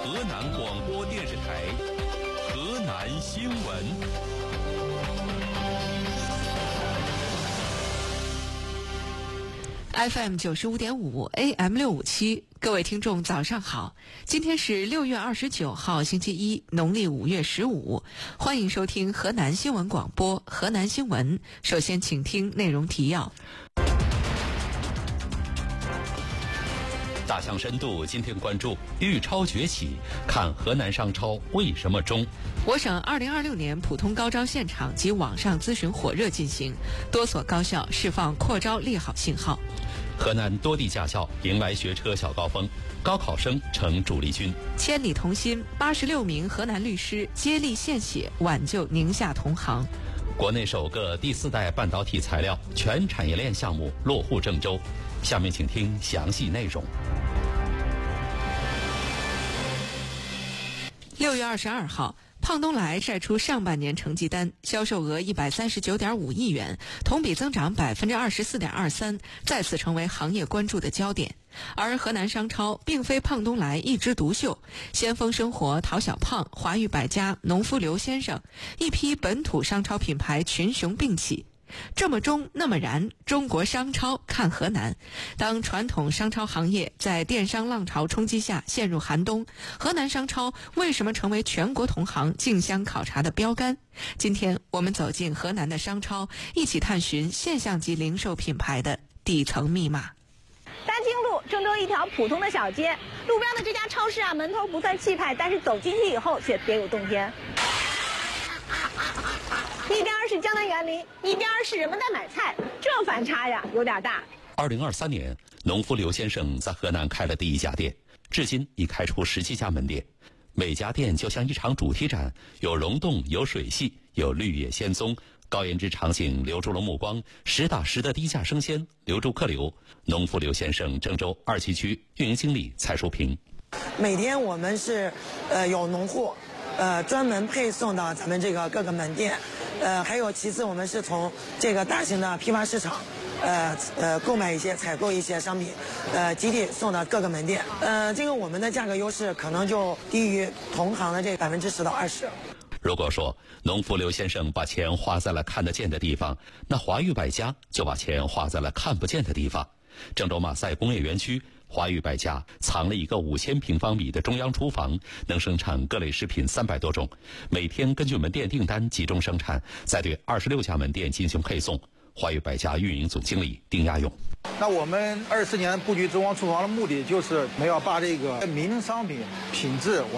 河南广播电视台河南新闻。 FM 95.5 AM 657，各位听众早上好，今天是6月29号星期一，农历5月15，欢迎收听河南新闻广播河南新闻。首先请听内容提要。 大象深度今天关注豫超崛起，看河南商超为什么中。 我省2026年普通高招现场及网上咨询火热进行，多所高校释放扩招利好信号。 河南多地驾校迎来学车小高峰，高考生成主力军。 千里同心，86名河南律师接力献血挽救宁夏同行。 国内首个第4代半导体材料全产业链项目落户郑州。下面请听详细内容。 6月22号，胖东来晒出上半年成绩单，销售额139.5亿元，同比增长24.23%，再次成为行业关注的焦点。而河南商超并非胖东来一枝独秀，先锋生活、陶小胖、华裕百家、农夫刘先生，一批本土商超品牌群雄并起。这么中那么燃，中国商超看河南。当传统商超行业在电商浪潮冲击下陷入寒冬，河南商超为什么成为全国同行竞相考察的标杆？今天我们走进河南的商超，一起探寻现象级零售品牌的底层密码。 大经路，郑州一条普通的小街，路边的这家超市门头不算气派，但是走进去以后却别有洞天。一边是江南园林，一边是人们在买菜，这反差呀有点大。 2023年，农夫刘先生在河南开了第1家店，至今已开出17家门店。每家店就像一场主题展，有溶洞，有水系，有绿野仙踪，高颜值场景留住了目光，实打实的低价生鲜留住客流。农夫刘先生郑州2旗区运营经理蔡淑平。 每天我们是有农户专门配送到咱们这个各个门店，还有其次我们是从这个大型的批发市场购买采购一些商品，集体送到各个门店。这个我们的价格优势可能就低于同行的这10%到20%。 如果说农夫刘先生把钱花在了看得见的地方，那华裕百家就把钱花在了看不见的地方。郑州马赛工业园区，华裕百家藏了一个5000平方米的中央厨房，能生产各类食品300多种，每天根据门店订单集中生产，再对26家门店进行配送。华裕百家运营总经理丁亚勇。 那我们24年布局中央厨房的目的就是我们要把这个民生商品品质